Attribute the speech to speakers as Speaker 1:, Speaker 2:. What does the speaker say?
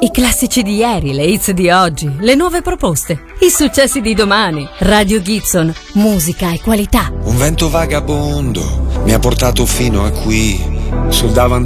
Speaker 1: I classici di ieri, le hits di oggi, le nuove proposte, i successi di domani. Radio Gibson, musica e qualità.
Speaker 2: Un vento vagabondo mi ha portato fino a qui, sul davanti